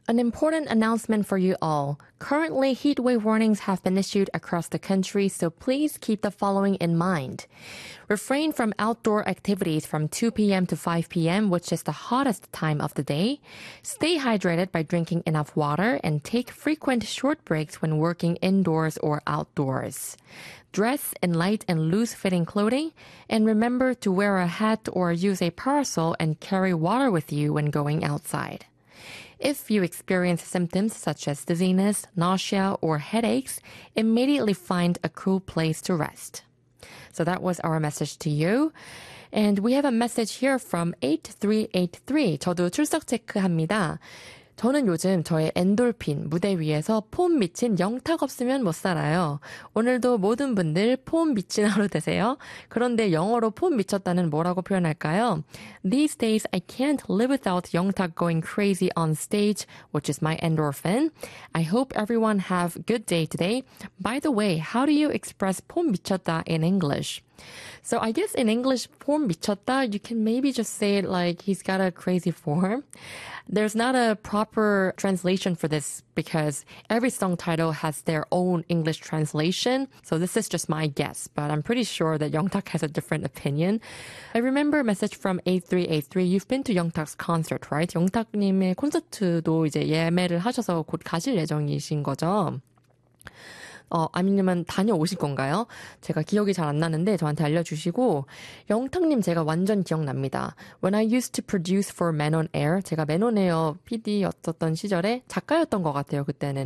An important announcement for you all. Currently, heat wave warnings have been issued across the country, so please keep the following in mind. Refrain from outdoor activities from 2 p.m. to 5 p.m., which is the hottest time of the day. Stay hydrated by drinking enough water and take frequent short breaks when working indoors or outdoors. Dress in light and loose-fitting clothing, and remember to wear a hat or use a parasol and carry water with you when going outside. If you experience symptoms such as dizziness, nausea, or headaches, immediately find a cool place to rest. So that was our message to you. And we have a message here from 8383. 저도 출석 체크합니다. 저는 요즘 저의 엔돌핀 무대 위에서 폼 미친 영탁 없으면 못 살아요. 오늘도 모든 분들 폼 미친 하루 되세요. 그런데 영어로 폼 미쳤다는 뭐라고 표현할까요? These days I can't live without 영탁 going crazy on stage, which is my endorphin. I hope everyone have a good day today. By the way, how do you express 폼 미쳤다 in English? So I guess in English, 폼 미쳤다, you can maybe just say it like he's got a crazy form. There's not a proper translation for this because every song title has their own English translation. So this is just my guess, but I'm pretty sure that Youngtak has a different opinion. I remember a message from 8383. You've been to Youngtak's concert, right? 영탁님의 콘서트도 이제 예매를 하셔서 곧 가실 예정이신 거죠? 아미님은 다녀오실 건가요? 제가 기억이 잘 안 나는데 저한테 알려주시고 영탁님 제가 완전 기억납니다. When I used to produce for Men on Air 제가 Men on Air PD였었던 시절에 작가였던 것 같아요. 그때는